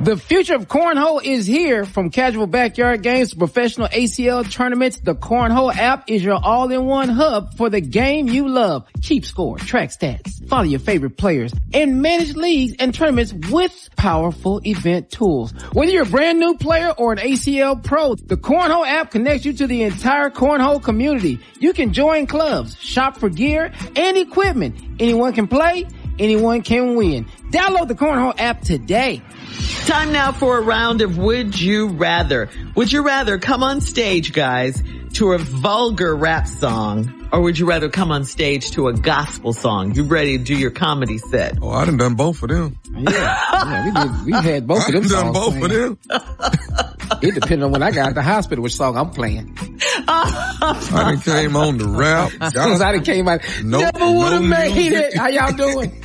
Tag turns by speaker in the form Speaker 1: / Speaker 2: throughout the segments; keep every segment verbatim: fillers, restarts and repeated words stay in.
Speaker 1: The future of cornhole is here. From casual backyard games to professional A C L tournaments, the Cornhole app is your all-in-one hub for the game you love. Keep score, track stats, follow your favorite players, and manage leagues and tournaments with powerful event tools. Whether you're a brand new player or an A C L pro, the Cornhole app connects you to the entire cornhole community. You can join clubs, shop for gear and equipment. Anyone can play, anyone can win. Download the Cornhole app today.
Speaker 2: Time now for a round of Would You Rather. Would you rather come on stage, guys, to a vulgar rap song, or would you rather come on stage to a gospel song? You ready to do your comedy set?
Speaker 3: Oh, I done done both of them.
Speaker 1: Yeah, yeah we did. We had both
Speaker 3: I
Speaker 1: of them
Speaker 3: done
Speaker 1: songs
Speaker 3: done both
Speaker 1: playing.
Speaker 3: of them.
Speaker 1: It depends on when I got at the hospital which song I'm playing.
Speaker 3: I done came on the rap.
Speaker 1: As soon as I done came out,
Speaker 3: No-
Speaker 1: never would have
Speaker 3: no
Speaker 1: made
Speaker 3: music.
Speaker 1: it. How y'all doing?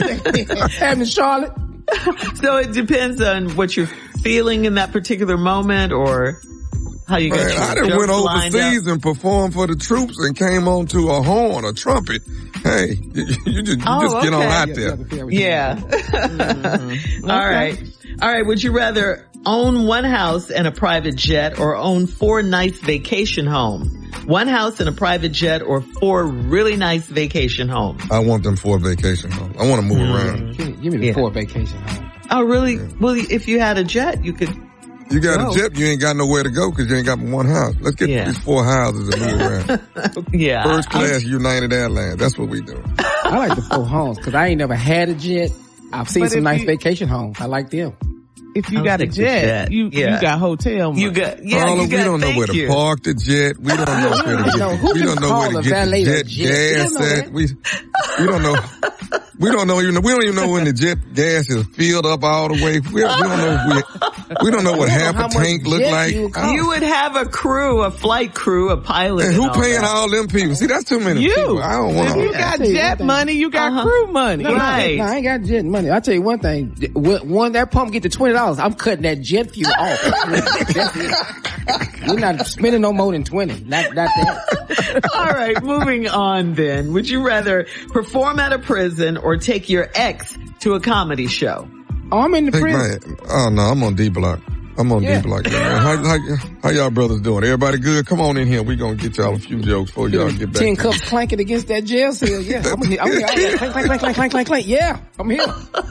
Speaker 1: Having Charlotte.
Speaker 2: So it depends on what you're feeling in that particular moment, or how you got
Speaker 3: Man,
Speaker 2: your
Speaker 3: I done
Speaker 2: jokes
Speaker 3: went
Speaker 2: lined
Speaker 3: overseas
Speaker 2: up.
Speaker 3: and performed for the troops and came on to a horn, a trumpet. Hey, you, you just, you
Speaker 2: Oh,
Speaker 3: just get on
Speaker 2: okay.
Speaker 3: out there.
Speaker 2: Yeah.
Speaker 1: Mm-hmm.
Speaker 2: All right. All right. Would you rather own one house and a private jet, or own four nice vacation homes? One house and a private jet, or four really nice vacation homes?
Speaker 3: I want them for a vacation home. I want to move around.
Speaker 1: Give me, give me the
Speaker 2: Yeah.
Speaker 1: four vacation home.
Speaker 2: Oh, really? Well, if you had a jet, you could.
Speaker 3: You got
Speaker 2: Go.
Speaker 3: a jet, you ain't got nowhere to go because you ain't got but one house. Let's get
Speaker 2: Yeah.
Speaker 3: these four houses and move around.
Speaker 2: Yeah.
Speaker 3: First class United Airlines. That's what we do.
Speaker 1: I like the four homes because I ain't never had a jet. I've seen
Speaker 4: But
Speaker 1: some
Speaker 4: if
Speaker 1: nice
Speaker 4: you-
Speaker 1: vacation homes. I like them.
Speaker 4: If you
Speaker 2: I'll
Speaker 4: got a
Speaker 2: stick with
Speaker 4: jet,
Speaker 2: jet.
Speaker 4: you
Speaker 2: Yeah.
Speaker 4: you got hotel money.
Speaker 2: You got, yeah,
Speaker 3: Paula,
Speaker 2: you
Speaker 3: we
Speaker 2: got,
Speaker 3: don't know
Speaker 2: thank
Speaker 3: where to
Speaker 2: you.
Speaker 3: park the jet. We don't know where to get,
Speaker 1: No, who
Speaker 3: we
Speaker 1: can
Speaker 3: don't know
Speaker 1: call
Speaker 3: where to
Speaker 1: a
Speaker 3: get
Speaker 1: valet
Speaker 3: the
Speaker 1: a
Speaker 3: jet
Speaker 1: jet? We don't
Speaker 3: gas
Speaker 1: know
Speaker 3: at.
Speaker 1: that.
Speaker 3: We, we don't know. We don't know even, we don't even know when the jet gas is filled up all the way. We, we don't know if we, we don't know what
Speaker 1: We don't
Speaker 3: half
Speaker 1: know how
Speaker 3: a
Speaker 1: much
Speaker 3: tank look
Speaker 1: jet
Speaker 3: like.
Speaker 1: you cost.
Speaker 2: You would have a crew, a flight crew, a pilot.
Speaker 3: And
Speaker 2: and
Speaker 3: who
Speaker 2: all
Speaker 3: paying
Speaker 2: that.
Speaker 3: all them people? See, that's too many
Speaker 4: You.
Speaker 3: people. I don't want
Speaker 4: If you
Speaker 3: to.
Speaker 4: got
Speaker 1: tell you one
Speaker 4: jet
Speaker 1: thing.
Speaker 4: money, you got
Speaker 2: Uh-huh.
Speaker 4: crew money.
Speaker 1: No, no,
Speaker 2: Right.
Speaker 1: no, I ain't got jet money. I'll tell you one thing. When, when that pump get to twenty dollars, I'm cutting that jet fuel off. That's it. We're not spending no more than twenty. Not, not that.
Speaker 2: All right, moving on then. Would you rather perform at a prison or take your ex to a comedy show?
Speaker 1: Oh, I'm in the
Speaker 3: Take
Speaker 1: prison.
Speaker 3: my, oh no, I'm on D Block. I'm on
Speaker 1: Yeah.
Speaker 3: D Block. Man. How, how, how y'all brothers doing? Everybody good? Come on in here. We gonna get y'all a few jokes before y'all get back.
Speaker 1: Ten
Speaker 3: to-
Speaker 1: cups clanking against that jail cell. Yeah, I'm here. I'm here. I'm here. Clank, clank, clank, clank, clank, clank, clank. Yeah, I'm here.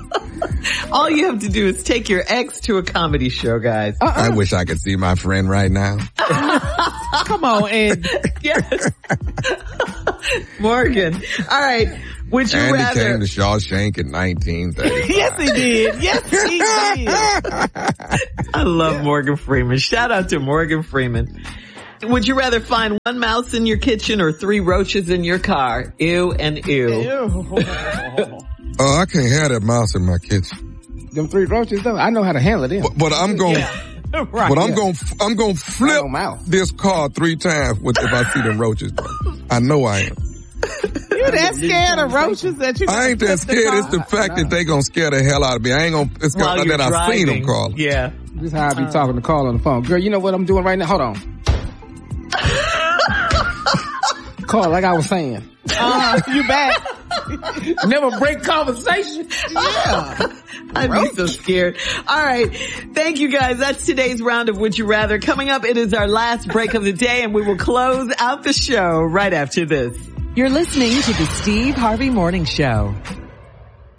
Speaker 2: All you have to do is take your ex to a comedy show, guys.
Speaker 1: Uh-uh.
Speaker 3: I wish I could see my friend right now.
Speaker 4: Come on, Ed.
Speaker 2: Yes. Morgan. All right. Would you
Speaker 3: Andy
Speaker 2: rather...
Speaker 3: came to Shawshank in nineteen thirty.
Speaker 4: Yes, he did. Yes, he did.
Speaker 2: I love Morgan Freeman. Shout out to Morgan Freeman. Would you rather find one mouse in your kitchen or three roaches in your car? Ew and ew.
Speaker 3: Oh, I can't have that mouse in my kitchen.
Speaker 1: Them three roaches though, I know how to handle them.
Speaker 3: But, but I'm going,
Speaker 4: Right.
Speaker 3: but I'm
Speaker 1: yeah.
Speaker 3: going, I'm going to flip
Speaker 1: No mouth.
Speaker 3: this car three times with, if I see them roaches. I know I am.
Speaker 4: You that scared of roaches that you
Speaker 3: I ain't that
Speaker 4: flip the
Speaker 3: scared. It's the
Speaker 4: car?
Speaker 3: fact that they gonna scare the hell out of me. I ain't gonna, it's
Speaker 2: While
Speaker 3: gonna,
Speaker 2: you're
Speaker 3: that I seen them,
Speaker 2: driving.
Speaker 3: Carl.
Speaker 2: Yeah.
Speaker 1: This is how I be talking to Carl on the phone. Girl, you know what I'm doing right now? Hold on. Carl, like I was saying.
Speaker 4: Uh, you back.
Speaker 1: Never break conversation.
Speaker 4: Yeah.
Speaker 2: I'd be so scared. All right. Thank you guys. That's today's round of Would You Rather. Coming up, it is our last break of the day, and we will close out the show right after this.
Speaker 5: You're listening to the Steve Harvey Morning Show.